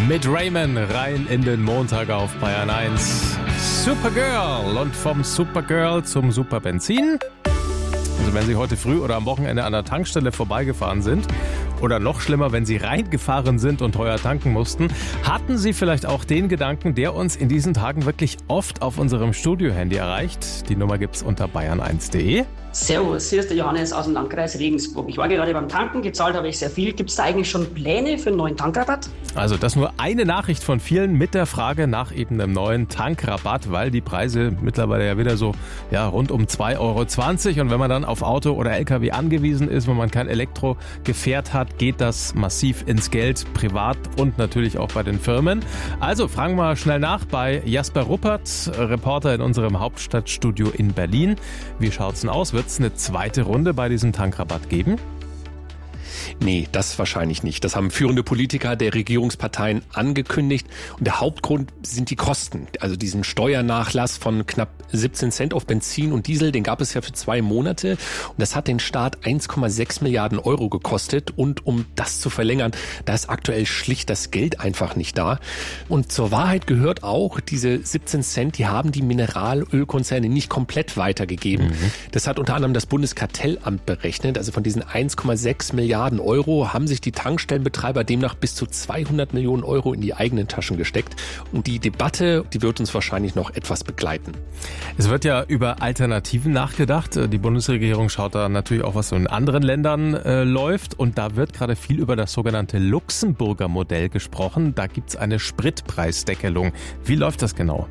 Mit Raymond rein in den Montag auf Bayern 1. Supergirl und vom Supergirl zum Superbenzin. Also wenn Sie heute früh oder am Wochenende an der Tankstelle vorbeigefahren sind oder noch schlimmer, wenn Sie reingefahren sind und teuer tanken mussten, hatten Sie vielleicht auch den Gedanken, der uns in diesen Tagen wirklich oft auf unserem Studio-Handy erreicht. Die Nummer gibt's unter bayern1.de. Servus, hier ist der Johannes aus dem Landkreis Regensburg. Ich war gerade beim Tanken, gezahlt habe ich sehr viel. Gibt es da eigentlich schon Pläne für einen neuen Tankrabatt? Also das nur eine Nachricht von vielen mit der Frage nach eben einem neuen Tankrabatt, weil die Preise mittlerweile ja wieder so rund um 2,20 € und wenn man dann auf Auto oder LKW angewiesen ist, wenn man kein Elektrogefährt hat, geht das massiv ins Geld, privat und natürlich auch bei den Firmen. Also fragen wir schnell nach bei Jasper Ruppert, Reporter in unserem Hauptstadtstudio in Berlin. Wie schaut's denn aus? Wird es eine zweite Runde bei diesem Tankrabatt geben? Nee, das wahrscheinlich nicht. Das haben führende Politiker der Regierungsparteien angekündigt. Und der Hauptgrund sind die Kosten. Also diesen Steuernachlass von knapp 17 Cent auf Benzin und Diesel, den gab es ja für 2 Monate. Und das hat den Staat 1,6 Milliarden € gekostet. Und um das zu verlängern, da ist aktuell schlicht das Geld einfach nicht da. Und zur Wahrheit gehört auch, diese 17 Cent, die haben die Mineralölkonzerne nicht komplett weitergegeben. Das hat unter anderem das Bundeskartellamt berechnet. Also von diesen 1,6 Milliarden € haben sich die Tankstellenbetreiber demnach bis zu 200 Millionen € in die eigenen Taschen gesteckt. Und die Debatte, die wird uns wahrscheinlich noch etwas begleiten. Es wird ja über Alternativen nachgedacht. Die Bundesregierung schaut da natürlich auch, was so in anderen Ländern läuft. Und da wird gerade viel über das sogenannte Luxemburger Modell gesprochen. Da gibt's eine Spritpreisdeckelung. Wie läuft das genau?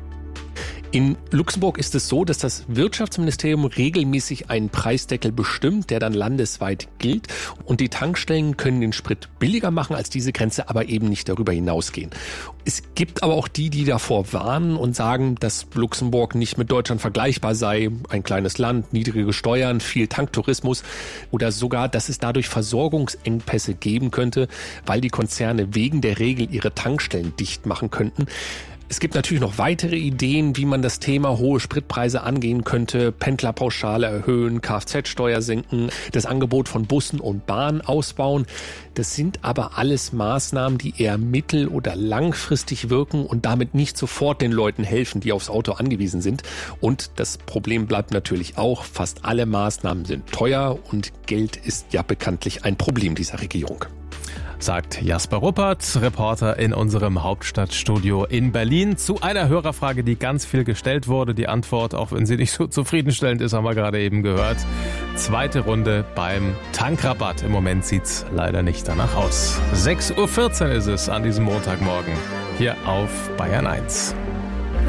In Luxemburg ist es so, dass das Wirtschaftsministerium regelmäßig einen Preisdeckel bestimmt, der dann landesweit gilt. Und die Tankstellen können den Sprit billiger machen als diese Grenze, aber eben nicht darüber hinausgehen. Es gibt aber auch die davor warnen und sagen, dass Luxemburg nicht mit Deutschland vergleichbar sei. Ein kleines Land, niedrige Steuern, viel Tanktourismus oder sogar, dass es dadurch Versorgungsengpässe geben könnte, weil die Konzerne wegen der Regel ihre Tankstellen dicht machen könnten. Es gibt natürlich noch weitere Ideen, wie man das Thema hohe Spritpreise angehen könnte. Pendlerpauschale erhöhen, Kfz-Steuer senken, das Angebot von Bussen und Bahnen ausbauen. Das sind aber alles Maßnahmen, die eher mittel- oder langfristig wirken und damit nicht sofort den Leuten helfen, die aufs Auto angewiesen sind. Und das Problem bleibt natürlich auch, fast alle Maßnahmen sind teuer und Geld ist ja bekanntlich ein Problem dieser Regierung. Sagt Jasper Ruppert, Reporter in unserem Hauptstadtstudio in Berlin, zu einer Hörerfrage, die ganz viel gestellt wurde. Die Antwort, auch wenn sie nicht so zufriedenstellend ist, haben wir gerade eben gehört. Zweite Runde beim Tankrabatt. Im Moment sieht's leider nicht danach aus. 6:14 Uhr ist es an diesem Montagmorgen hier auf Bayern 1.